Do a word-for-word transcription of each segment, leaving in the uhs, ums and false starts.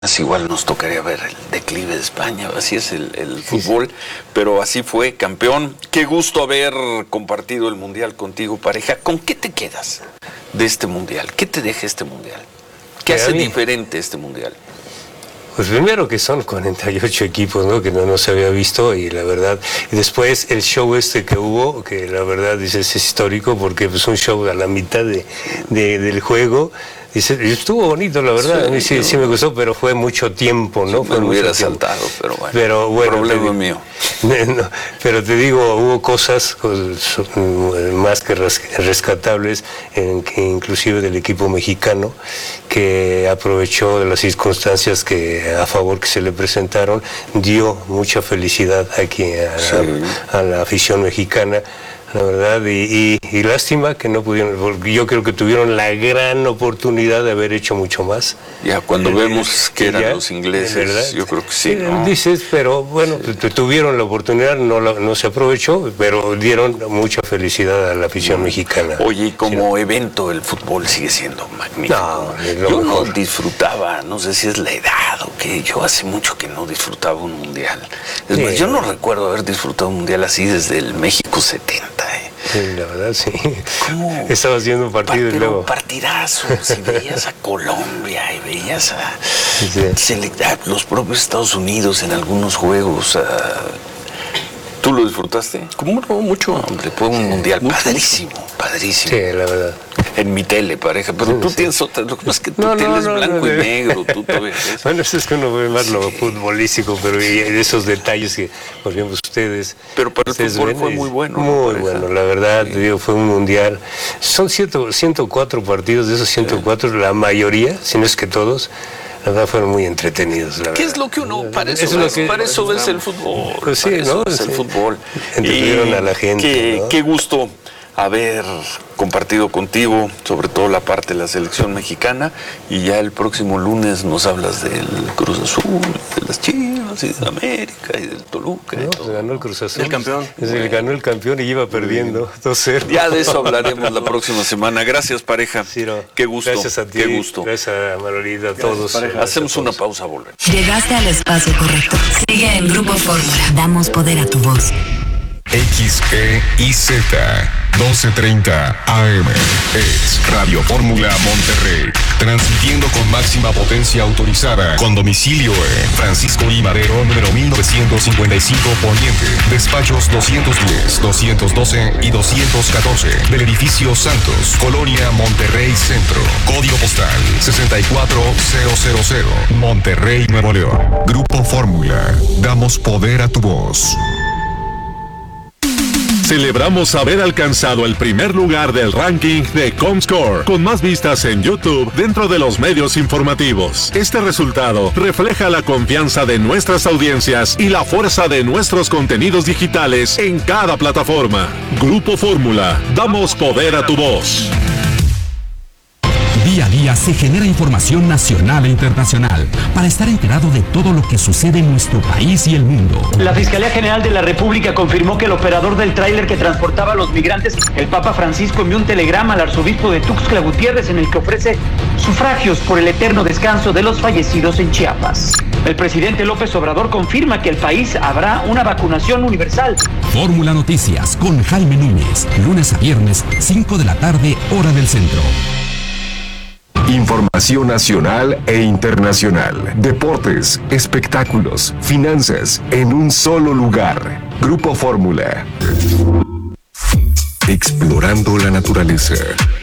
igual nos tocaría ver el declive de España, así es el, el fútbol, sí, sí. Pero así fue, campeón. Qué gusto haber compartido el Mundial contigo, pareja. ¿Con qué te quedas de este Mundial? ¿Qué te deja este Mundial? ¿Qué hace diferente este Mundial? Pues primero que son cuarenta y ocho equipos, ¿no? Que no, no se había visto, y la verdad, y después el show este que hubo, que la verdad dices, es histórico, porque es un show a la mitad de, de, del juego. Dice, estuvo bonito, la verdad, sí, a mí sí, sí me gustó, pero fue mucho tiempo, ¿no? Sí, fue me mucho hubiera tiempo. saltado, pero bueno, pero bueno problema te, mío. No, pero te digo, hubo cosas más que rescatables, en, que inclusive del equipo mexicano, que aprovechó de las circunstancias que a favor que se le presentaron, dio mucha felicidad aquí a, sí. a, a la afición mexicana. La verdad, y, y, y lástima que no pudieron, porque yo creo que tuvieron la gran oportunidad de haber hecho mucho más. Ya cuando eh, vemos que eran ya, los ingleses, ¿verdad? Yo creo que sí, ¿no? Dices, pero bueno, sí. tuvieron la oportunidad, no, la, no se aprovechó, pero dieron mucha felicidad a la afición mm. mexicana. Oye, y como sí, evento, el fútbol sigue siendo magnífico. No, yo mejor. no disfrutaba, no sé si es la edad o qué, yo hace mucho que no disfrutaba un mundial. Es sí. más, yo no recuerdo haber disfrutado un mundial así desde el México setenta. Sí, la verdad, sí. ¿Cómo? Estaba haciendo un partido pa, y luego... partidazos, y veías a Colombia, y veías a, sí. a los propios Estados Unidos en algunos juegos. A... ¿Tú lo disfrutaste? ¿Cómo no? Mucho. Hombre, fue un mundial mucho. padrísimo, padrísimo. Sí, la verdad. En mi tele, pareja, pero sí, tú sí. tienes otra, lo que pasa es que tu no, tele no, es no, blanco no, y no. negro, tú todavía ves. Bueno, eso es que uno ve más sí. lo futbolístico, pero y esos detalles que, por ejemplo, ustedes... Pero para el fútbol fue muy bueno. Muy ¿no, bueno, la verdad, sí. te digo, fue un mundial. Son ciento cuatro partidos, de esos ciento cuatro, sí. la mayoría, si no es que todos, la verdad fueron muy entretenidos. La ¿Qué verdad. es lo que uno, para eso, eso ves, que, para eso ves el fútbol? Pues sí, para eso ¿no? ves sí. el fútbol. Entretuvieron a la gente. Qué, ¿no? qué gusto haber compartido contigo, sobre todo la parte de la selección mexicana, y ya el próximo lunes nos hablas del Cruz Azul, de las Chivas, y de América, y del Toluca. No, y pues ganó el Cruz Azul. El campeón. Es el, ganó el campeón y iba perdiendo dos cero. Ya de eso hablaremos la próxima semana. Gracias, pareja. Sí, no. Qué gusto. Gracias a ti. Qué gusto. Gracias a Manolita, a todos. Gracias, Hacemos a todos. Una pausa, volvemos. Llegaste al espacio correcto. Sigue en Grupo Fórmula. Damos poder a tu voz. X E I Z doce treinta A M es Radio Fórmula Monterrey, transmitiendo con máxima potencia autorizada, con domicilio en Francisco I. Madero, número mil novecientos cincuenta y cinco Poniente, despachos doscientos diez, doscientos doce y doscientos catorce, del edificio Santos, Colonia Monterrey Centro, código postal sesenta y cuatro mil, Monterrey, Nuevo León. Grupo Fórmula, damos poder a tu voz. Celebramos haber alcanzado el primer lugar del ranking de Comscore, con más vistas en YouTube dentro de los medios informativos. Este resultado refleja la confianza de nuestras audiencias y la fuerza de nuestros contenidos digitales en cada plataforma. Grupo Fórmula, damos poder a tu voz. Día a día se genera información nacional e internacional para estar enterado de todo lo que sucede en nuestro país y el mundo. La Fiscalía General de la República confirmó que el operador del tráiler que transportaba a los migrantes, el Papa Francisco, envió un telegrama al arzobispo de Tuxtla Gutiérrez en el que ofrece sufragios por el eterno descanso de los fallecidos en Chiapas. El presidente López Obrador confirma que el país habrá una vacunación universal. Fórmula Noticias con Jaime Núñez, lunes a viernes, cinco de la tarde, hora del centro. Información nacional e internacional, deportes, espectáculos, finanzas, en un solo lugar. Grupo Fórmula. Explorando la naturaleza.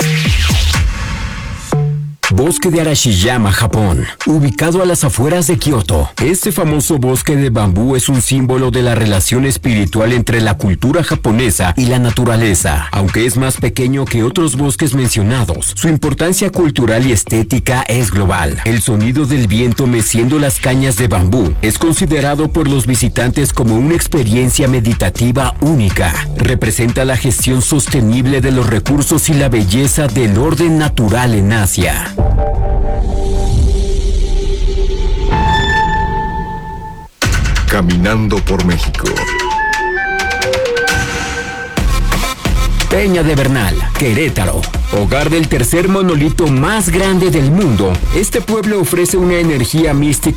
Bosque de Arashiyama, Japón, ubicado a las afueras de Kioto. Este famoso bosque de bambú es un símbolo de la relación espiritual entre la cultura japonesa y la naturaleza. Aunque es más pequeño que otros bosques mencionados, su importancia cultural y estética es global. El sonido del viento meciendo las cañas de bambú es considerado por los visitantes como una experiencia meditativa única. Representa la gestión sostenible de los recursos y la belleza del orden natural en Asia. Caminando por México. Peña de Bernal, Querétaro. Hogar del tercer monolito más grande del mundo, este pueblo ofrece una energía mística